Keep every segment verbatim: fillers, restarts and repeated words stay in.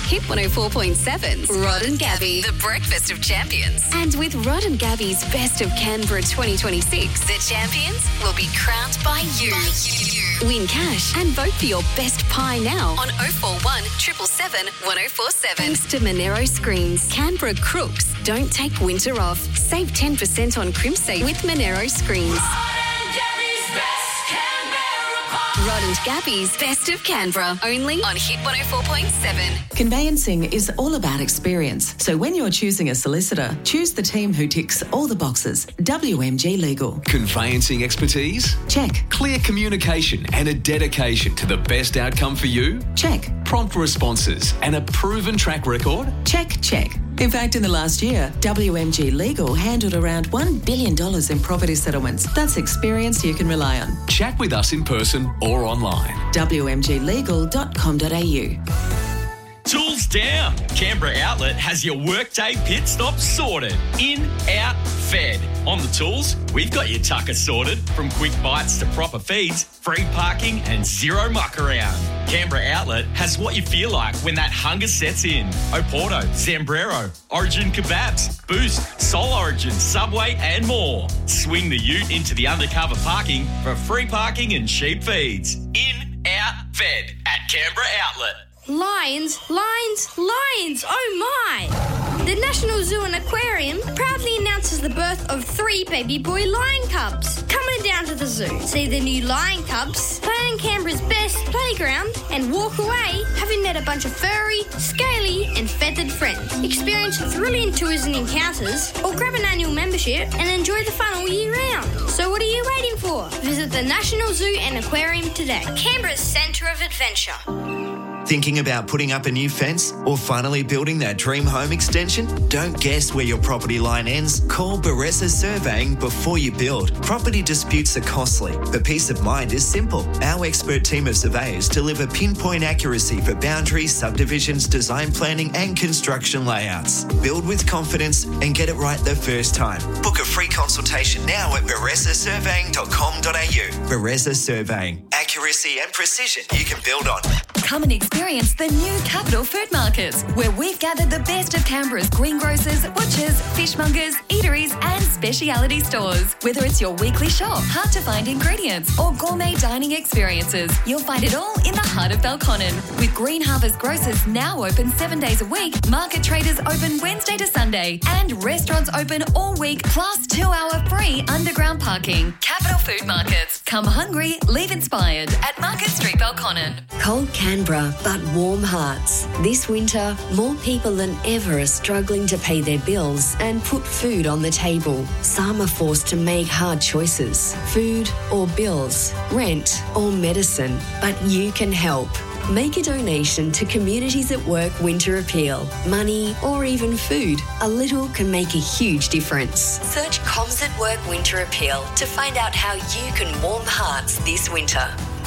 Hit one oh four point seven's Rod and Gabby, the breakfast of champions. And with Rod and Gabby's Best of Canberra twenty twenty-six, the champions will be crowned by you. By you. Win cash and vote for your best pie now on oh four one, seven seven seven, one oh four seven. Thanks to Monero Screens, Canberra crooks don't take winter off. Save ten percent on Crimsafe with Monero Screens. Rod and Gabby's Best of Canberra, only on Hit one oh four point seven. Conveyancing is all about experience. So when you're choosing a solicitor, choose the team who ticks all the boxes. W M G Legal. Conveyancing expertise? Check. Clear communication and a dedication to the best outcome for you? Check. Prompt responses and a proven track record? Check, check. In fact, in the last year, W M G Legal handled around one billion dollars in property settlements. That's experience you can rely on. Chat with us in person or online. w m g legal dot com dot a u. Tools down. Canberra Outlet has your workday pit stop sorted. In, out, fed. On the tools, we've got your tucker sorted. From quick bites to proper feeds, free parking and zero muck around. Canberra Outlet has what you feel like when that hunger sets in. Oporto, Zambrero, Origin Kebabs, Boost, Soul Origin, Subway and more. Swing the ute into the undercover parking for free parking and cheap feeds. In, out, fed at Canberra Outlet. Lions, lions, lions, oh my! The National Zoo and Aquarium proudly announces the birth of three baby boy lion cubs. Come on down to the zoo, see the new lion cubs, play on Canberra's best playground, and walk away having met a bunch of furry, scaly and feathered friends. Experience thrilling tours and encounters, or grab an annual membership and enjoy the fun all year round. So what are you waiting for? Visit the National Zoo and Aquarium today. Canberra's centre of adventure. Thinking about putting up a new fence or finally building that dream home extension? Don't guess where your property line ends. Call Baressa Surveying before you build. Property disputes are costly, but peace of mind is simple. Our expert team of surveyors deliver pinpoint accuracy for boundaries, subdivisions, design planning and construction layouts. Build with confidence and get it right the first time. Book a free consultation now at baressa surveying dot com dot a u. Baressa Surveying. Accuracy and precision you can build on. Come and experience the new Capital Food Market, where we've gathered the best of Canberra's greengrocers, butchers, fishmongers, eateries and speciality stores. Whether it's your weekly shop, hard-to-find ingredients or gourmet dining experiences, you'll find it all in the heart of Belconnen. With Green Harvest Grocers now open seven days a week, market traders open Wednesday to Sunday and restaurants open all week, plus two-hour free underground parking. Capital Food Markets. Come hungry, leave inspired at Market Street, Belconnen. Cold Canberra, but warm hearts. This winter, more people than ever are struggling to pay their bills and put food on the table. Some are forced to make hard choices. Food or bills, rent or medicine. But you can help. Make a donation to Communities at Work Winter Appeal. Money or even food. A little can make a huge difference. Search Comms at Work Winter Appeal to find out how you can warm hearts this winter.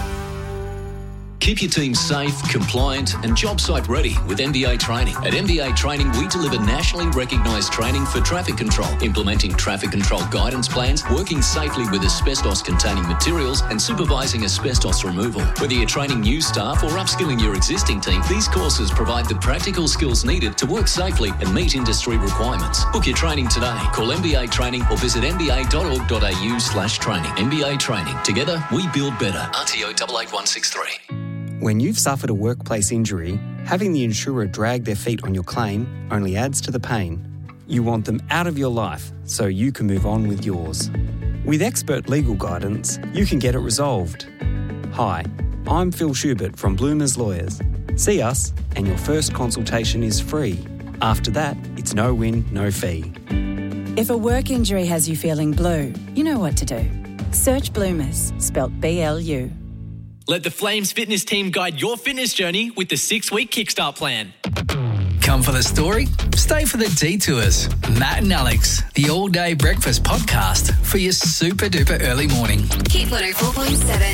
Keep your team safe, compliant and job site ready with M B A Training. At M B A Training, we deliver nationally recognised training for traffic control, implementing traffic control guidance plans, working safely with asbestos-containing materials and supervising asbestos removal. Whether you're training new staff or upskilling your existing team, these courses provide the practical skills needed to work safely and meet industry requirements. Book your training today. Call M B A Training or visit m b a dot org dot a u slash training. M B A Training. Together, we build better. R T O eight eight one six three. When you've suffered a workplace injury, having the insurer drag their feet on your claim only adds to the pain. You want them out of your life so you can move on with yours. With expert legal guidance, you can get it resolved. Hi, I'm Phil Schubert from Bloomers Lawyers. See us and your first consultation is free. After that, it's no win, no fee. If a work injury has you feeling blue, you know what to do. Search Bloomers, spelt B L U. Let the Flames fitness team guide your fitness journey with the six-week Kickstart plan. Come for the story, stay for the detours. Matt and Alex, the all-day breakfast podcast for your super-duper early morning. Hit one oh four point seven.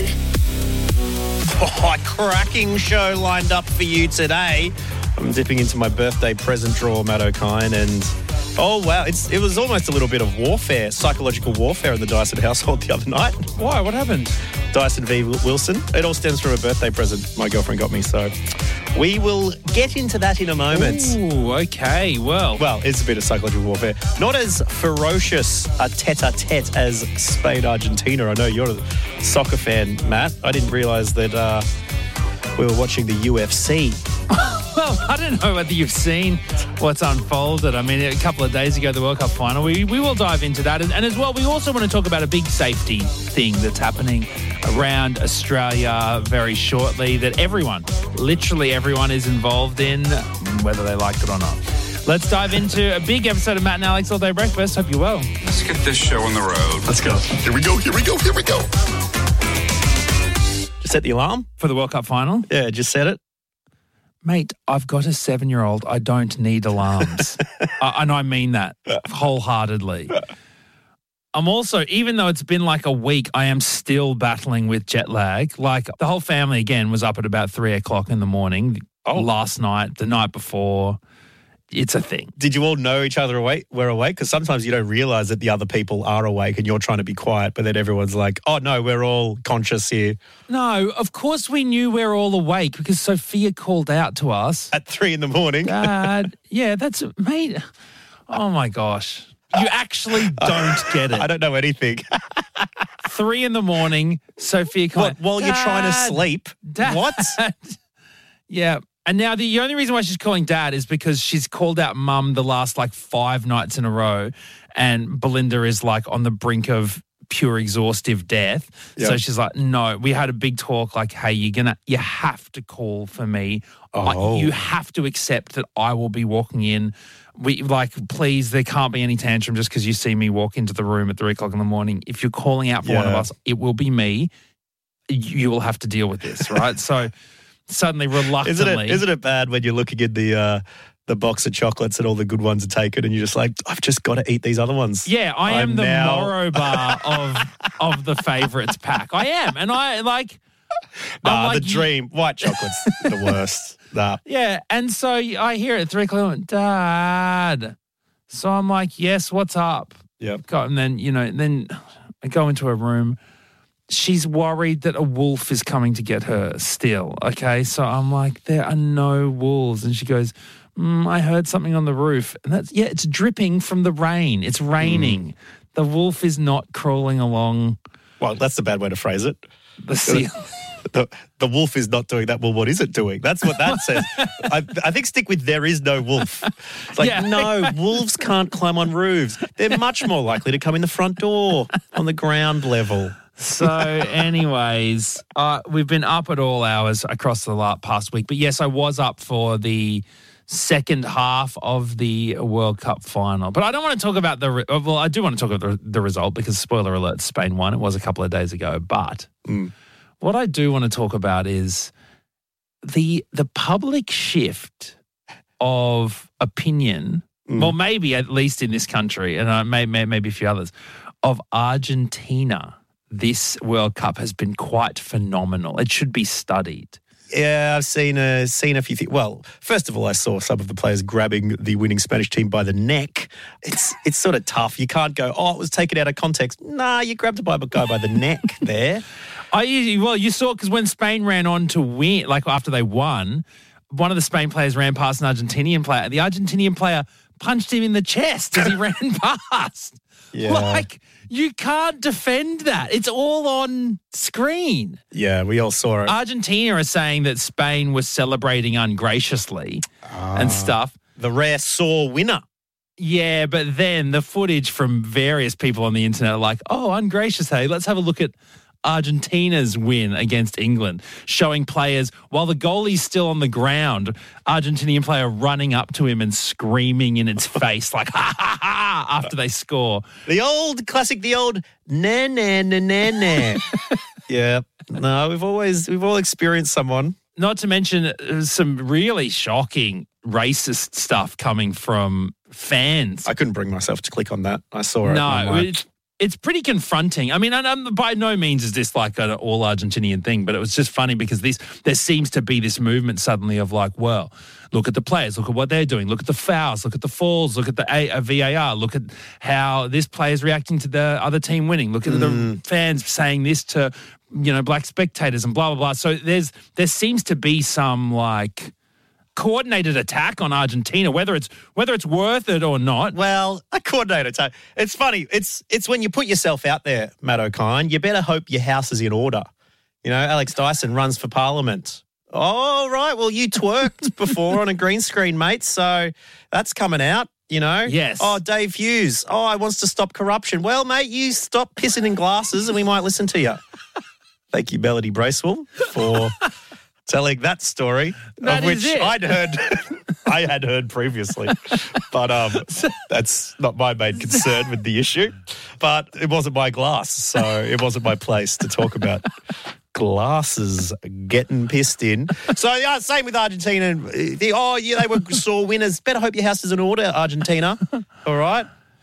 Oh, a cracking show lined up for you today. I'm dipping into my birthday present drawer, Matt O'Kine, and Oh, wow. It's It was almost a little bit of warfare, psychological warfare in the Dyson household the other night. Why? What happened? Dyson v. Wilson. It all stems from a birthday present my girlfriend got me, so we will get into that in a moment. Ooh, okay. Well. Well, it's a bit of psychological warfare. Not as ferocious a tete-a-tete as Spain-Argentina. I know you're a soccer fan, Matt. I didn't realise that uh, we were watching the U F C. Well, I don't know whether you've seen what's unfolded. I mean, a couple of days ago, the World Cup final, we, we will dive into that. And, and as well, we also want to talk about a big safety thing that's happening around Australia very shortly that everyone, literally everyone is involved in, whether they like it or not. Let's dive into a big episode of Matt and Alex All Day Breakfast. Hope you're well. Let's get this show on the road. Let's go. Here we go, here we go, here we go. Just set the alarm? For the World Cup final? Yeah, just set it. Mate, I've got a seven-year-old. I don't need alarms. uh, and I mean that wholeheartedly. I'm also, even though it's been like a week, I am still battling with jet lag. Like, the whole family, again, was up at about three o'clock in the morning oh. last night, the night before. It's a thing. Did you all know each other awake? We're awake? Because sometimes you don't realise that the other people are awake and you're trying to be quiet, but then everyone's like, oh, no, we're all conscious here. No, of course we knew we were all awake because Sophia called out to us. At three in the morning? Dad, yeah, that's, mate, oh my gosh. You actually don't get it. I don't know anything. Three in the morning, Sophia called What, while you're trying to sleep? Dad. What? Yeah. And now the only reason why she's calling Dad is because she's called out Mum the last like five nights in a row, and Belinda is like on the brink of pure exhaustive death. Yep. So she's like, no, we had a big talk like, hey, you're gonna, you have to call for me. Oh. Like, you have to accept that I will be walking in. We like, please, there can't be any tantrum just because you see me walk into the room at three o'clock in the morning. If you're calling out for yeah. one of us, it will be me. You will have to deal with this, right? So suddenly, reluctantly. Isn't it, isn't it bad when you're looking at the uh, the box of chocolates and all the good ones are taken and you're just like, I've just got to eat these other ones. Yeah, I am I'm the now... Morrow bar of of the favourites pack. I am. And I like... Nah, like, the dream. White chocolate's the worst. Nah. Yeah, and so I hear it at three o'clock, I went, Dad. So I'm like, yes, what's up? Yeah. And then, you know, then I go into her room. She's worried that a wolf is coming to get her still, okay? So I'm like, there are no wolves. And she goes, mm, I heard something on the roof. And that's, yeah, it's dripping from the rain. It's raining. Mm. The wolf is not crawling along. Well, that's the bad way to phrase it. The seal. The, the wolf is not doing that. Well, what is it doing? That's what that says. I, I think stick with there is no wolf. It's like, yeah. no, wolves can't climb on roofs. They're much more likely to come in the front door on the ground level. So anyways, uh, we've been up at all hours across the last past week. But yes, I was up for the second half of the World Cup final. But I don't want to talk about the, well, I do want to talk about the, the result because, spoiler alert, Spain won. It was a couple of days ago. But mm. what I do want to talk about is the the public shift of opinion, mm. well, maybe at least in this country, and uh, maybe, maybe a few others, of Argentina. This World Cup has been quite phenomenal. It should be studied. Yeah, I've seen a, seen a few things. Well, first of all, I saw some of the players grabbing the winning Spanish team by the neck. It's it's sort of tough. You can't go, oh, it was taken out of context. Nah, you grabbed a guy by the neck there. I Well, you saw because when Spain ran on to win, like after they won, one of the Spain players ran past an Argentinian player, and the Argentinian player punched him in the chest as he ran past. Yeah. Like, you can't defend that. It's all on screen. Yeah, we all saw it. Argentina are saying that Spain was celebrating ungraciously uh, and stuff. The rare sore winner. Yeah, but then the footage from various people on the internet are like, oh, ungracious, hey, let's have a look at Argentina's win against England, showing players, while the goalie's still on the ground, Argentinian player running up to him and screaming in its face like, ha, ha, ha, after they score. The old classic, the old na, na, na, na, na. Yeah. No, we've always, we've all experienced someone. Not to mention some really shocking racist stuff coming from fans. I couldn't bring myself to click on that. I saw it. No, it's, it's pretty confronting. I mean, and, um, by no means is this like an all Argentinian thing, but it was just funny because this there seems to be this movement suddenly of like, well, look at the players, look at what they're doing, look at the fouls, look at the falls, look at the A- uh, V A R, look at how this player is reacting to the other team winning, look at mm. the fans saying this to, you know, black spectators and blah, blah, blah. So there's there seems to be some like coordinated attack on Argentina, whether it's whether it's worth it or not. Well, a coordinated attack. It's funny. It's it's when you put yourself out there, Matt O'Kine, you better hope your house is in order. You know, Alex Dyson runs for Parliament. Oh, right. Well, you twerked before on a green screen, mate, so that's coming out, you know. Yes. Oh, Dave Hughes. Oh, he wants to stop corruption. Well, mate, you stop pissing in glasses and we might listen to you. Thank you, Melody Bracewell, for telling that story, that of which is it. I'd heard, I had heard previously, but um, that's not my main concern with the issue. But it wasn't my glass, so it wasn't my place to talk about glasses getting pissed in. So yeah, same with Argentina. The, oh yeah, they were sore winners. Better hope your house is in order, Argentina. All right.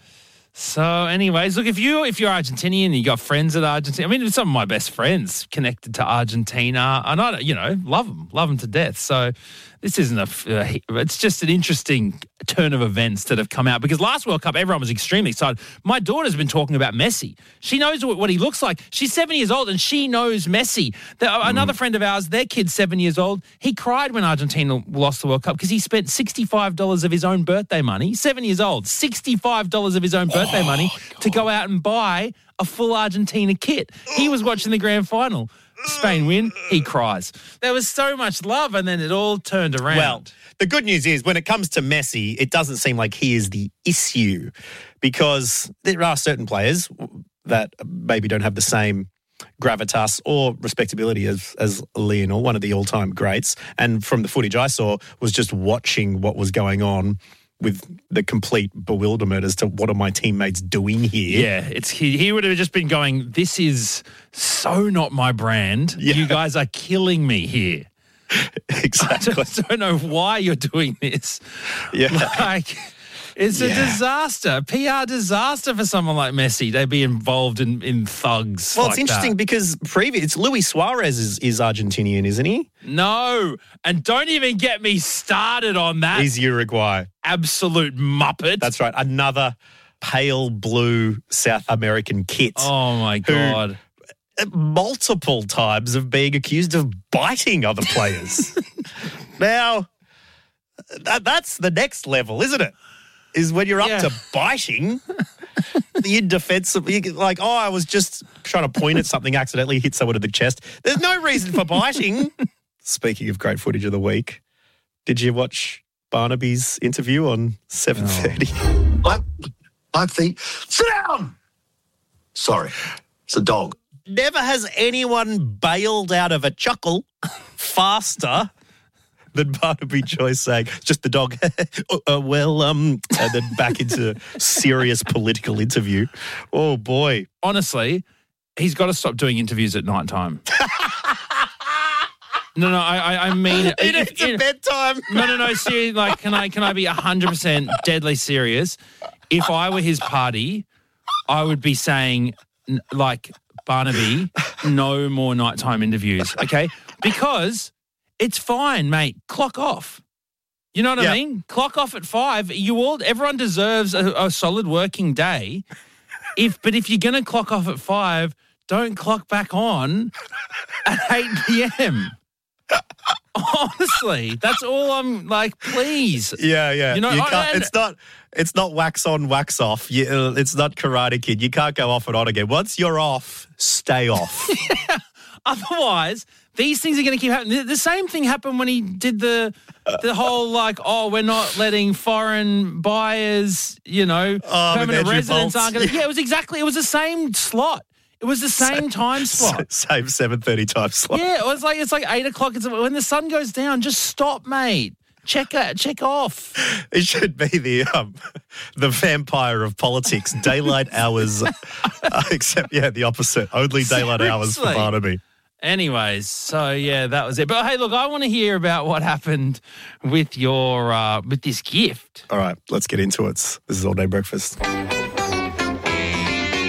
So, anyways, look, if you if you're Argentinian and you got friends at Argentina, I mean, some of my best friends connected to Argentina, and I, you know, love them, love them to death. So, this isn't a, uh, it's just an interesting turn of events that have come out because last World Cup, everyone was extremely excited. My daughter's been talking about Messi. She knows what, what he looks like. She's seven years old and she knows Messi. The, mm. Another friend of ours, their kid's seven years old. He cried when Argentina lost the World Cup because he spent sixty-five dollars of his own birthday money, seven years old, sixty-five dollars of his own birthday oh, money God. to go out and buy a full Argentina kit. He was watching the grand final. Spain win, he cries. There was so much love and then it all turned around. Well, the good news is when it comes to Messi, it doesn't seem like he is the issue because there are certain players that maybe don't have the same gravitas or respectability as, as Lionel, one of the all-time greats. And from the footage I saw was just watching what was going on with the complete bewilderment as to what are my teammates doing here. Yeah, it's he, he would have just been going, this is so not my brand. Yeah. You guys are killing me here. Exactly. I just don't know why you're doing this. Yeah. Like, it's yeah. a disaster, P R disaster for someone like Messi. They'd be involved in, in thugs. Well, like it's interesting that. because previous, it's Luis Suarez is, is Argentinian, isn't he? No, and don't even get me started on that. He's Uruguay. Absolute muppet. That's right. Another pale blue South American kit. Oh, my God. Who, multiple times of being accused of biting other players. Now, that, that's the next level, isn't it? Is when you're up yeah. to biting, the indefensible, like, oh, I was just trying to point at something, accidentally hit someone in the chest. There's no reason for biting. Speaking of great footage of the week, did you watch Barnaby's interview on seven thirty? Oh. I, I think, sit down! Sorry, it's a dog. Never has anyone bailed out of a chuckle faster than Barnaby Joyce saying, just the dog, uh, uh, well, um, and then back into serious political interview. Oh, boy. Honestly, he's got to stop doing interviews at night time. No, no, I, I, I mean, it, it, it's a bedtime. No, no, no. Seriously, like, can I, can I be a hundred percent deadly serious? If I were his party, I would be saying, like, Barnaby, no more nighttime interviews, okay? Because it's fine, mate. Clock off. You know what yeah. I mean? Clock off at five. You all, everyone deserves a, a solid working day. If, but if you're going to clock off at five, don't clock back on at eight p.m. Honestly, that's all I'm like, please. Yeah, yeah. You know, you I, can't, and, it's not it's not wax on, wax off. You, it's not Karate Kid. You can't go off and on again. Once you're off, stay off. Yeah. Otherwise, these things are going to keep happening. The, the same thing happened when he did the the whole, like, oh, we're not letting foreign buyers, you know, oh, permanent residents aren't going to. Yeah, it was exactly, it was the same slot. It was the same, same time slot. Same seven thirty time slot. Yeah, it was like, it's like eight o'clock. It's, when the sun goes down, just stop, mate. Check it, check off. It should be the um, the vampire of politics, daylight hours, uh, except, yeah, the opposite. Only daylight Seriously? hours for Barnaby. Anyways, so, yeah, that was it. But, hey, look, I want to hear about what happened with your, uh, with this gift. All right, let's get into it. This is All Day Breakfast.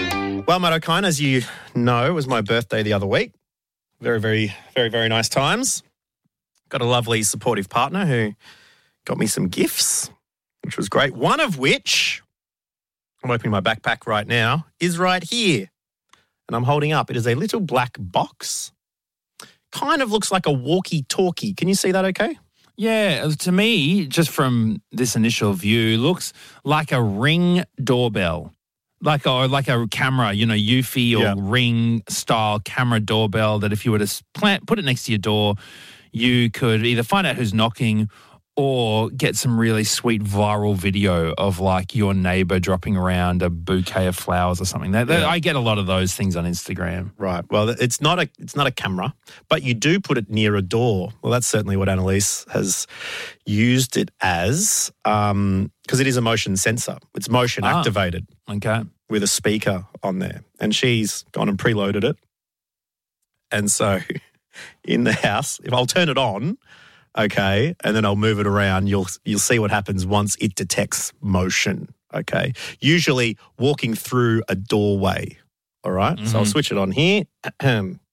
Well, Matt O'Kine, as you know, it was my birthday the other week. Very, very, very, very nice times. Got a lovely supportive partner who got me some gifts, which was great. One of which, I'm opening my backpack right now, is right here. And I'm holding up. It is a little black box. Kind of looks like a walkie-talkie. Can you see that okay? Yeah, to me, just from this initial view, looks like a Ring doorbell. Like a, like a camera, you know, Eufy or yeah. Ring style camera doorbell that if you were to plant, put it next to your door, you could either find out who's knocking or get some really sweet viral video of like your neighbor dropping around a bouquet of flowers or something. That, that, yeah. I get a lot of those things on Instagram. Right. Well, it's not a it's not a camera, but you do put it near a door. Well, that's certainly what Annalise has used it as, um, because it is a motion sensor. It's motion ah, activated. Okay. With a speaker on there. And she's gone and preloaded it. And so in the house, if I'll turn it on, okay, and then I'll move it around, you'll you'll see what happens once it detects motion, okay? Usually walking through a doorway, all right? Mm-hmm. So I'll switch it on here. And